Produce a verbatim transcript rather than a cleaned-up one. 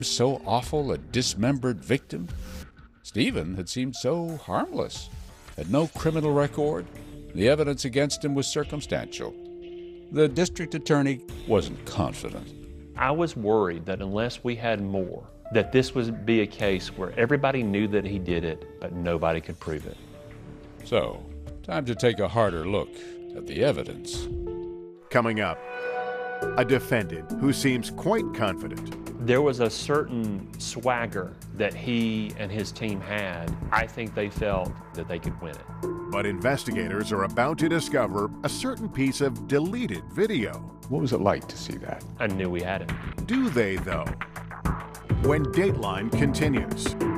So awful a dismembered victim? Stephen had seemed so harmless, had no criminal record. The evidence against him was circumstantial. The district attorney wasn't confident. I was worried that unless we had more, that this would be a case where everybody knew that he did it, but nobody could prove it. So, time to take a harder look at the evidence. Coming up, a defendant who seems quite confident. There was a certain swagger that he and his team had. I think they felt that they could win it. But investigators are about to discover a certain piece of deleted video. What was it like to see that? I knew we had it. Do they, though? When Dateline continues.